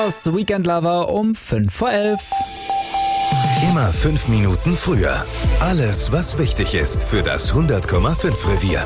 Das Weekend Lover um 5:11 Immer 5 Minuten früher. Alles, was wichtig ist für das 100,5 Revier.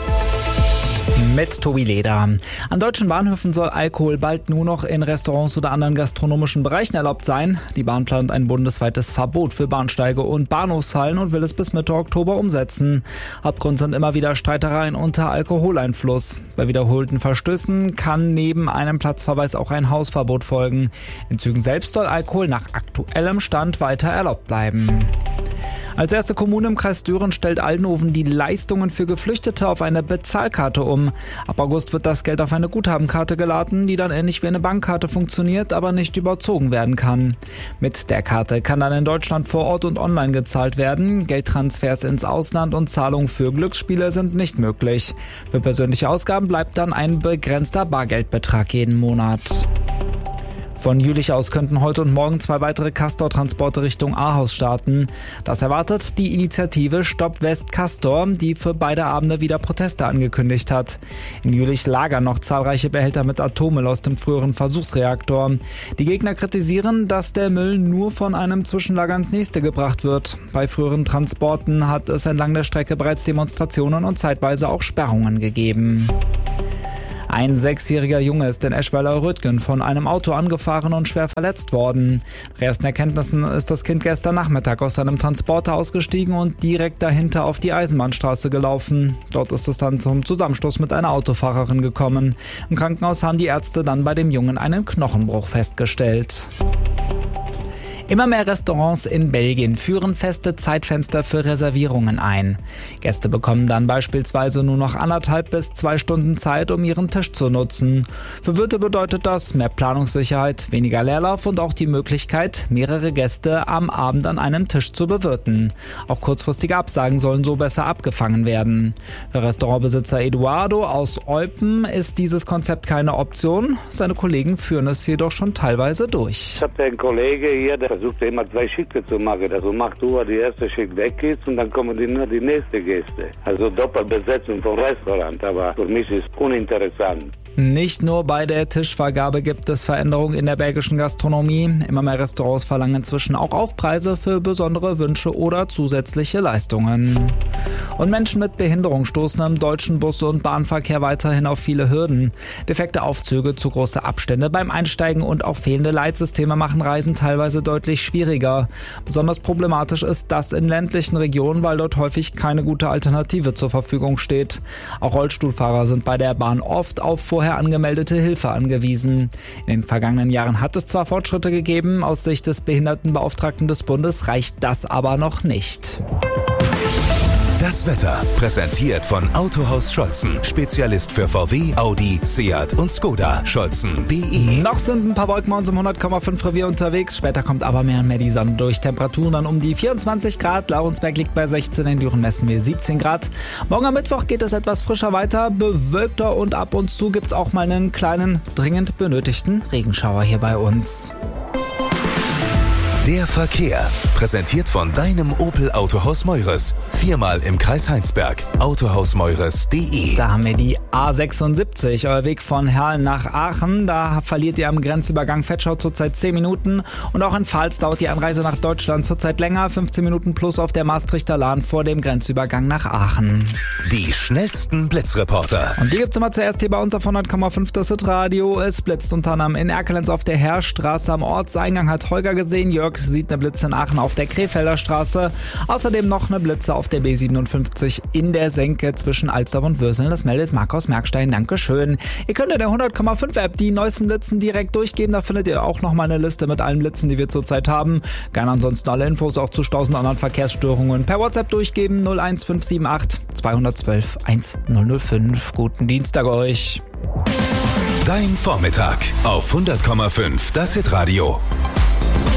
mit Tobi Leder. An deutschen Bahnhöfen soll Alkohol bald nur noch in Restaurants oder anderen gastronomischen Bereichen erlaubt sein. Die Bahn plant ein bundesweites Verbot für Bahnsteige und Bahnhofshallen und will es bis Mitte Oktober umsetzen. Hauptgrund sind immer wieder Streitereien unter Alkoholeinfluss. Bei wiederholten Verstößen kann neben einem Platzverweis auch ein Hausverbot folgen. In Zügen selbst soll Alkohol nach aktuellem Stand weiter erlaubt bleiben. Als erste Kommune im Kreis Düren stellt Aldenhoven die Leistungen für Geflüchtete auf eine Bezahlkarte um. Ab August wird das Geld auf eine Guthabenkarte geladen, die dann ähnlich wie eine Bankkarte funktioniert, aber nicht überzogen werden kann. Mit der Karte kann dann in Deutschland vor Ort und online gezahlt werden. Geldtransfers ins Ausland und Zahlungen für Glücksspiele sind nicht möglich. Für persönliche Ausgaben bleibt dann ein begrenzter Bargeldbetrag jeden Monat. Von Jülich aus könnten heute und morgen 2 weitere Castor-Transporte Richtung Ahaus starten. Das erwartet die Initiative Stopp West Castor, die für beide Abende wieder Proteste angekündigt hat. In Jülich lagern noch zahlreiche Behälter mit Atommüll aus dem früheren Versuchsreaktor. Die Gegner kritisieren, dass der Müll nur von einem Zwischenlager ins nächste gebracht wird. Bei früheren Transporten hat es entlang der Strecke bereits Demonstrationen und zeitweise auch Sperrungen gegeben. Ein 6-jähriger Junge ist in Eschweiler-Röttgen von einem Auto angefahren und schwer verletzt worden. Nach ersten Erkenntnissen ist das Kind gestern Nachmittag aus seinem Transporter ausgestiegen und direkt dahinter auf die Eisenbahnstraße gelaufen. Dort ist es dann zum Zusammenstoß mit einer Autofahrerin gekommen. Im Krankenhaus haben die Ärzte dann bei dem Jungen einen Knochenbruch festgestellt. Immer mehr Restaurants in Belgien führen feste Zeitfenster für Reservierungen ein. Gäste bekommen dann beispielsweise nur noch 1,5 bis 2 Stunden Zeit, um ihren Tisch zu nutzen. Für Wirte bedeutet das mehr Planungssicherheit, weniger Leerlauf und auch die Möglichkeit, mehrere Gäste am Abend an einem Tisch zu bewirten. Auch kurzfristige Absagen sollen so besser abgefangen werden. Für Restaurantbesitzer Eduardo aus Eupen ist dieses Konzept keine Option. Seine Kollegen führen es jedoch schon teilweise durch. Ich habe einen Kollegen hier, der versucht immer 2 Schichten zu machen. Also macht nur die erste Schicht weg ist und dann kommen nur die nächsten Gäste. Also Doppelbesetzung vom Restaurant, aber für mich ist uninteressant. Nicht nur bei der Tischvergabe gibt es Veränderungen in der belgischen Gastronomie. Immer mehr Restaurants verlangen inzwischen auch Aufpreise für besondere Wünsche oder zusätzliche Leistungen. Und Menschen mit Behinderung stoßen im deutschen Bus- und Bahnverkehr weiterhin auf viele Hürden. Defekte Aufzüge, zu große Abstände beim Einsteigen und auch fehlende Leitsysteme machen Reisen teilweise deutlich schwieriger. Besonders problematisch ist das in ländlichen Regionen, weil dort häufig keine gute Alternative zur Verfügung steht. Auch Rollstuhlfahrer sind bei der Bahn oft auf vorher angemeldete Hilfe angewiesen. In den vergangenen Jahren hat es zwar Fortschritte gegeben, aus Sicht des Behindertenbeauftragten des Bundes reicht das aber noch nicht. Das Wetter präsentiert von Autohaus Scholzen. Spezialist für VW, Audi, Seat und Skoda. Scholzen.de. Noch sind ein paar Wolken bei uns im 100,5 Revier unterwegs. Später kommt aber mehr und mehr die Sonne durch. Temperaturen dann um die 24 Grad. Laurensberg liegt bei 16, in Düren messen wir 17 Grad. Morgen am Mittwoch geht es etwas frischer weiter, bewölkter und ab und zu gibt es auch mal einen kleinen, dringend benötigten Regenschauer hier bei uns. Der Verkehr präsentiert von deinem Opel Autohaus Meures. 4-mal im Kreis Heinsberg. Autohausmeures.de. Da haben wir die A76, euer Weg von Herrn nach Aachen. Da verliert ihr am Grenzübergang Vetschau zurzeit 10 Minuten. Und auch in Pfalz dauert die Anreise nach Deutschland zurzeit länger. 15 Minuten plus auf der Maastrichter Lahn vor dem Grenzübergang nach Aachen. Die schnellsten Blitzreporter. Und die gibt's immer zuerst hier bei uns auf 100,5 das Hitradio. Es blitzt unter anderem in Erkelenz auf der Heerstraße. Am Ortseingang hat Holger gesehen. Jörg sieht eine Blitze in Aachen auf der Krefelder Straße. Außerdem noch eine Blitze auf der B57 in der Senke zwischen Alsdorf und Würseln. Das meldet Marc aus Merkstein. Dankeschön. Ihr könnt in der 100,5 App die neuesten Blitzen direkt durchgeben. Da findet ihr auch nochmal eine Liste mit allen Blitzen, die wir zurzeit haben. Gerne ansonsten alle Infos auch zu 1000 anderen Verkehrsstörungen per WhatsApp durchgeben. 01578 212 1005. Guten Dienstag euch. Dein Vormittag auf 100,5 das Hitradio.